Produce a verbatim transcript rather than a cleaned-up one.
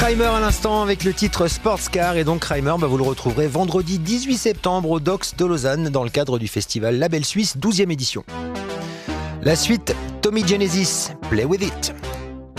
Kramer à l'instant avec le titre Sportscar, et donc Kramer, bah vous le retrouverez vendredi dix-huit septembre au Docks de Lausanne dans le cadre du festival Label Suisse douzième édition. La suite, Tommy Genesis, Play With It.